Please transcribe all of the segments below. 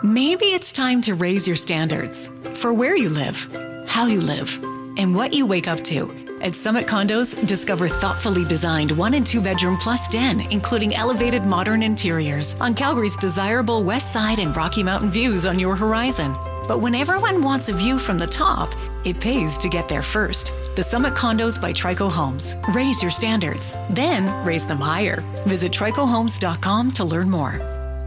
Maybe it's time to raise your standards for where you live, how you live, and what you wake up to. At Summit Condos, discover thoughtfully designed 1 and 2 bedroom plus den, including elevated modern interiors on Calgary's desirable west side and Rocky Mountain views on your horizon. But when everyone wants a view from the top, it pays to get there first. The Summit Condos by Trico Homes. Raise your standards, then raise them higher. Visit tricohomes.com to learn more.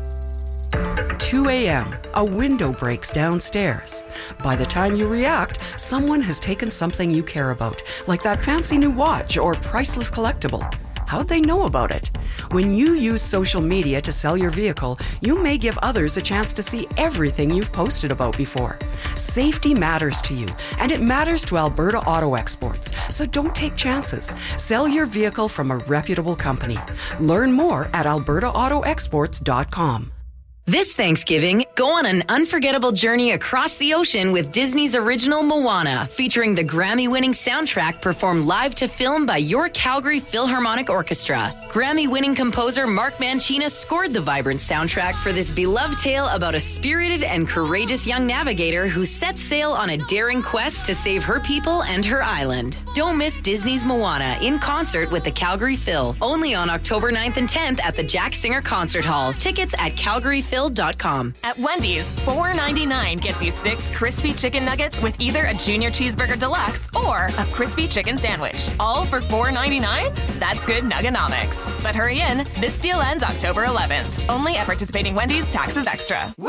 2 a.m. A window breaks downstairs. By the time you react, someone has taken something you care about, like that fancy new watch or priceless collectible. How'd they know about it? When you use social media to sell your vehicle, you may give others a chance to see everything you've posted about before. Safety matters to you, and it matters to Alberta Auto Exports, so don't take chances. Sell your vehicle from a reputable company. Learn more at albertaautoexports.com. This Thanksgiving, go on an unforgettable journey across the ocean with Disney's original Moana, featuring the Grammy-winning soundtrack performed live to film by your Calgary Philharmonic Orchestra. Grammy-winning composer Mark Mancina scored the vibrant soundtrack for this beloved tale about a spirited and courageous young navigator who sets sail on a daring quest to save her people and her island. Don't miss Disney's Moana in concert with the Calgary Phil, only on October 9th and 10th at the Jack Singer Concert Hall. Tickets at calgaryphil.com. At Wendy's, $4.99 gets you 6 crispy chicken nuggets with either a Junior Cheeseburger Deluxe or a crispy chicken sandwich. All for $4.99? That's good nuggonomics. But hurry in, this deal ends October 11th. Only at participating Wendy's, taxes extra.